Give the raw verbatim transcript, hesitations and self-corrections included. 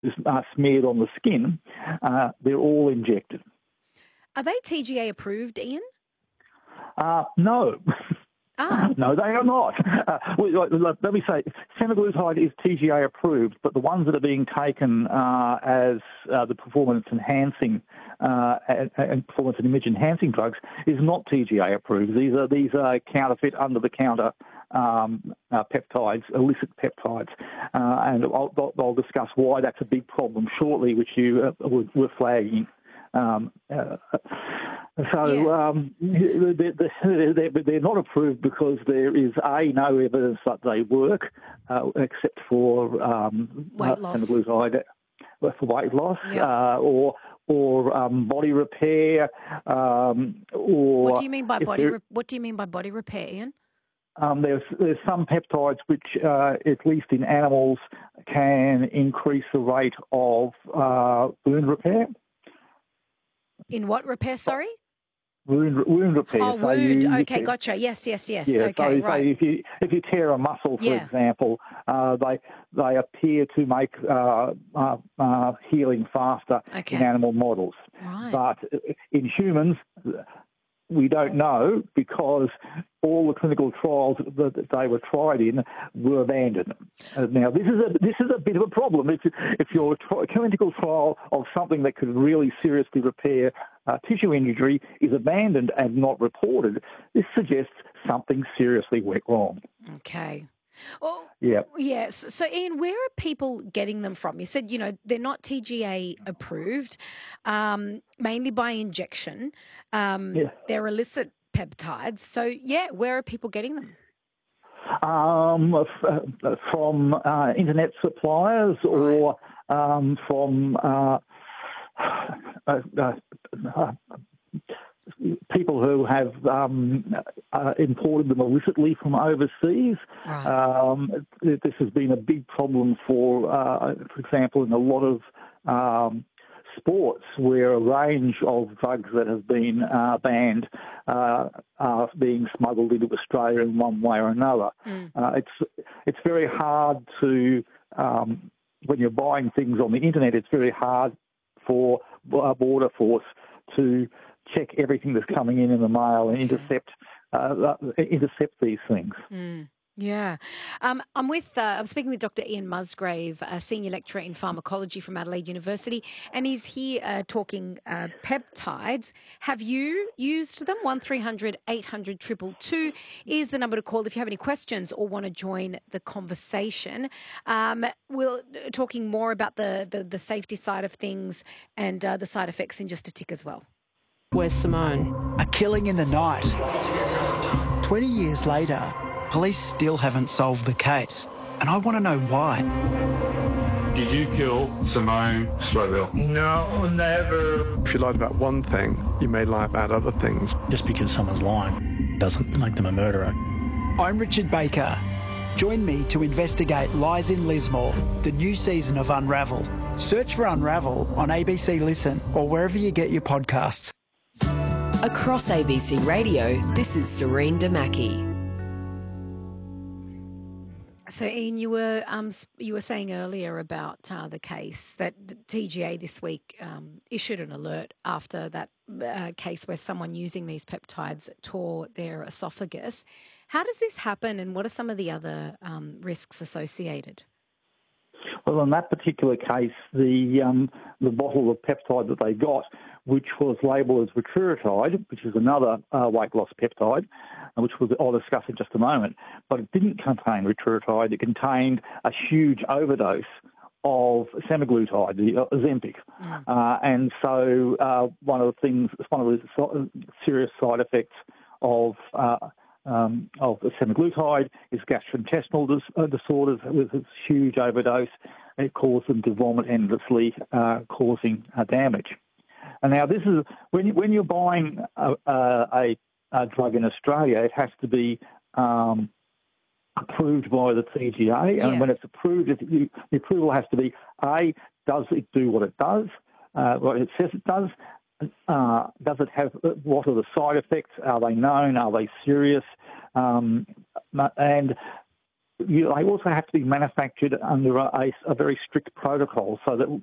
uh, smeared on the skin, uh, they're all injected. Are they T G A approved, Ian? Uh, no. Ah. No, they are not. Uh, let me say, semaglutide is T G A approved, but the ones that are being taken uh, as uh, the performance-enhancing uh, and, and performance and image-enhancing drugs is not T G A approved. These are these are counterfeit, under-the-counter um, uh, peptides, illicit peptides, uh, and I'll, I'll discuss why that's a big problem shortly, which you uh, were, were flagging. Um, uh, so yeah. um, they're, they're, they're not approved because there is, A, no evidence that they work, uh, except for um, weight loss. Semaglutide for weight loss, yep. uh, or or um, body repair, um, or what do you mean by body? Re- what do you mean by body repair, Ian? Um, there's, there's some peptides which, uh, at least in animals, can increase the rate of uh, wound repair. In what repair, sorry? Wound, wound repair. Oh, so wound. You, okay, you, gotcha. Yes, yes, yes. Yeah, okay, so, right. so if you if you tear a muscle, for yeah. example, uh, they they appear to make uh, uh, uh, healing faster okay. in animal models. Right. But in humans, we don't know because all the clinical trials that they were tried in were abandoned. Uh, now, this is a this is a bit of a problem. If, if your tri- clinical trial of something that could really seriously repair uh, tissue injury is abandoned and not reported, this suggests something seriously went wrong. Okay. Well, yeah. Yes. So, Ian, where are people getting them from? You said, you know, they're not T G A approved, um, mainly by injection. Um, yeah. They're illicit peptides. So, yeah, where are people getting them? Um, f- from uh, internet suppliers right. or um, from uh, uh, uh, uh, people who have um, uh, imported them illicitly from overseas. Right. Um, this has been a big problem for, uh, for example, in a lot of um, sports where a range of drugs that have been uh, banned uh, are being smuggled into Australia in one way or another. Mm. Uh, it's it's very hard to, um, when you're buying things on the internet, it's very hard for a border force to check everything that's coming in in the mail and okay. intercept uh, intercept these things. Mm. Yeah. Um, I'm with, uh, I'm speaking with Doctor Ian Musgrave, a senior lecturer in pharmacology from Adelaide University, and he's here uh, talking uh, peptides. Have you used them? one three hundred eight hundred two two two is the number to call if you have any questions or want to join the conversation. Um, we're talking more about the, the, the safety side of things and uh, the side effects in just a tick as well. Where's Simone? A killing in the night. twenty years later, police still haven't solved the case, and I want to know why. Did you kill Simone Stroville? No, never. If you lied about one thing, you may lie about other things. Just because someone's lying doesn't make them a murderer. I'm Richard Baker. Join me to investigate Lies in Lismore, the new season of Unravel. Search for Unravel on A B C Listen or wherever you get your podcasts. Across A B C Radio, this is Serene Damaki. So, Ian, you were um, you were saying earlier about uh, the case that the T G A this week um, issued an alert after that uh, case where someone using these peptides tore their esophagus. How does this happen, and what are some of the other um, risks associated? Well, in that particular case, the um, the bottle of peptide that they got, which was labelled as retiritide, which is another uh, weight loss peptide, which was, I'll discuss in just a moment, but it didn't contain retiritide. It contained a huge overdose of semaglutide, the Ozempic. Mm. Uh, and so uh, one of the things, one of the serious side effects of uh, um, of the semaglutide is gastrointestinal dis- uh, disorders with a huge overdose. It caused them to vomit endlessly, uh, causing uh, damage. And now this is, when, you, when you're buying a, a, a drug in Australia, it has to be um, approved by the T G A. Yeah. And when it's approved, it, the approval has to be, A, does it do what it does, uh, what it says it does? Uh, does it have, what are the side effects? Are they known? Are they serious? Um, and You, they also have to be manufactured under a, a very strict protocol so that